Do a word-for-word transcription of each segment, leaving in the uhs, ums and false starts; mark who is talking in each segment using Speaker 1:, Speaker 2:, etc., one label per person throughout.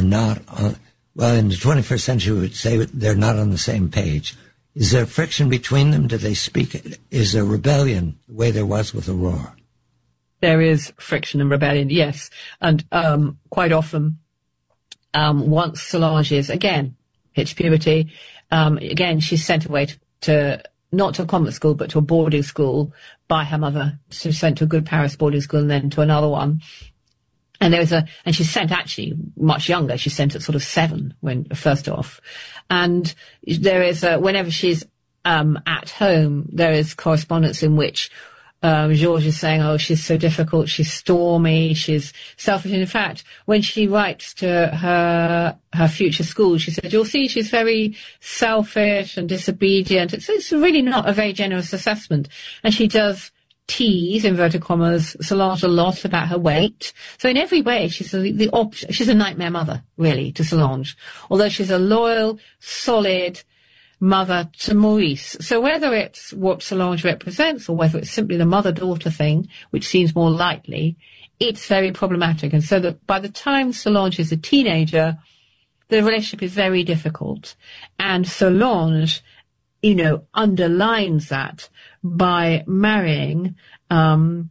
Speaker 1: are not on, well, in the twenty-first century, we would say they're not on the same page. Is there friction between them? Do they speak? Is there rebellion the way there was with Aurora?
Speaker 2: There is friction and rebellion, yes. And um, quite often, um, once Solange is, again, hits puberty, um, again, she's sent away to, to, not to a convent school, but to a boarding school by her mother. She's sent to a good Paris boarding school and then to another one. And there was a, and she's sent actually much younger. She's sent at sort of seven when first off. And there is a, whenever she's, um, at home, there is correspondence in which, um, Georges is saying, oh, she's so difficult. She's stormy. She's selfish. And in fact, when she writes to her, her future school, she said, you'll see she's very selfish and disobedient. It's, it's really not a very generous assessment. And she does tease, inverted commas, Solange a lot about her weight. So in every way, she's the, the op- she's a nightmare mother, really, to Solange. Although she's a loyal, solid mother to Maurice. So whether it's what Solange represents or whether it's simply the mother-daughter thing, which seems more likely, it's very problematic. And so that by the time Solange is a teenager, the relationship is very difficult. And Solange, you know, underlines that by marrying um,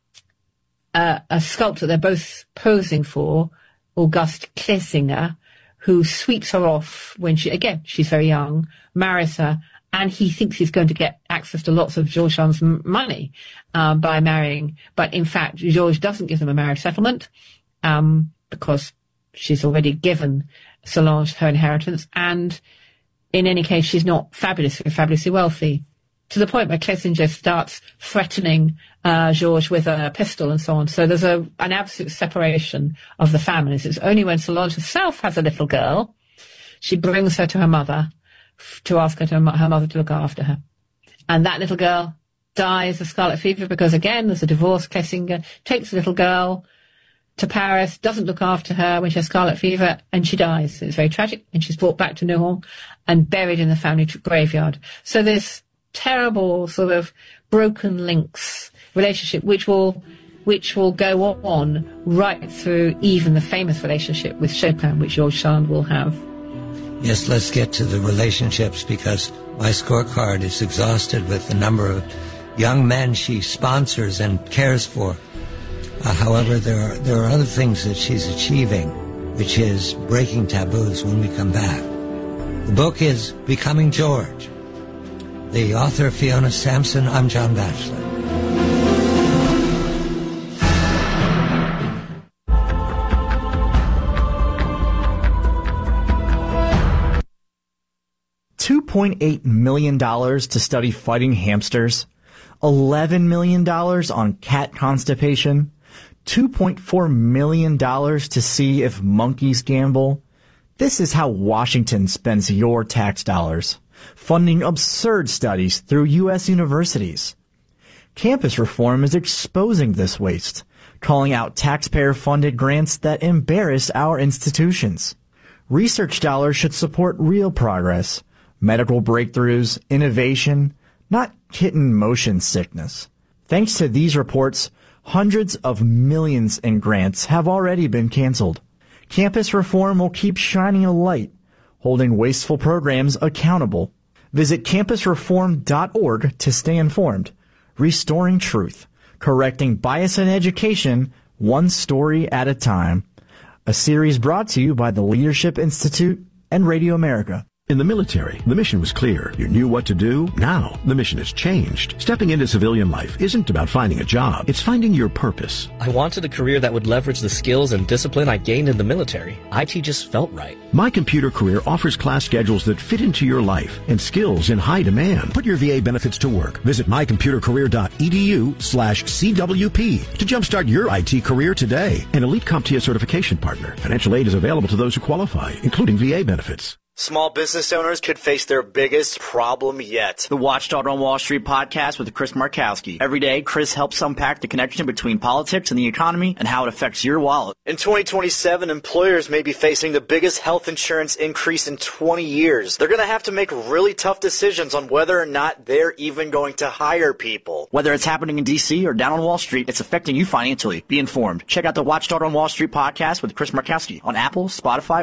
Speaker 2: a, a sculptor they're both posing for, Auguste Clesinger, who sweeps her off when she, again, she's very young, marries her, and he thinks he's going to get access to lots of Georges Sand's m- money um, by marrying. But in fact, Georges doesn't give them a marriage settlement um, because she's already given Solange her inheritance, and in any case, she's not fabulously, fabulously wealthy, to the point where Clesinger starts threatening uh, Georges with a pistol and so on. So there's a an absolute separation of the families. It's only when Solange herself has a little girl, she brings her to her mother f- to ask her, to, her mother to look after her. And that little girl dies of scarlet fever because, again, there's a divorce. Clesinger takes the little girl to Paris, doesn't look after her when she has scarlet fever, and she dies. It's very tragic, and she's brought back to Nohant and buried in the family graveyard. So this terrible sort of broken links relationship, which will which will go on right through even the famous relationship with Chopin, which Georges Sand will have.
Speaker 1: Yes, let's get to the relationships, because my scorecard is exhausted with the number of young men she sponsors and cares for. Uh, however, there are, there are other things that she's achieving, which is breaking taboos when we come back. The book is Becoming George. The author, Fiona Sampson. I'm John Batchelor.
Speaker 3: two point eight million dollars to study fighting hamsters, eleven million dollars on cat constipation, two point four million dollars to see if monkeys gamble. This is how Washington spends your tax dollars, funding absurd studies through U S universities. Campus reform is exposing this waste, calling out taxpayer-funded grants that embarrass our institutions. Research dollars should support real progress, medical breakthroughs, innovation, not kitten motion sickness. Thanks to these reports, hundreds of millions in grants have already been canceled. Campus reform will keep shining a light, holding wasteful programs accountable. Visit campus reform dot org to stay informed. Restoring truth, correcting bias in education, one story at a time. A series brought to you by the Leadership Institute and Radio America.
Speaker 4: In the military, the mission was clear. You knew what to do. Now, the mission has changed. Stepping into civilian life isn't about finding a job. It's finding your purpose.
Speaker 5: I wanted a career that would leverage the skills and discipline I gained in the military. I T just felt right.
Speaker 4: My Computer Career offers class schedules that fit into your life and skills in high demand. Put your V A benefits to work. Visit my computer career dot e d u slash C W P to jumpstart your I T career today. An elite CompTIA certification partner. Financial aid is available to those who qualify, including V A benefits.
Speaker 6: Small business owners could face their biggest problem yet.
Speaker 7: The Watchdog on Wall Street podcast with Chris Markowski. Every day, Chris helps unpack the connection between politics and the economy and how it affects your wallet.
Speaker 6: In twenty twenty-seven, employers may be facing the biggest health insurance increase in twenty years. They're going to have to make really tough decisions on whether or not they're even going to hire people.
Speaker 7: Whether it's happening in D C or down on Wall Street, it's affecting you financially. Be informed. Check out the Watchdog on Wall Street podcast with Chris Markowski on Apple, Spotify,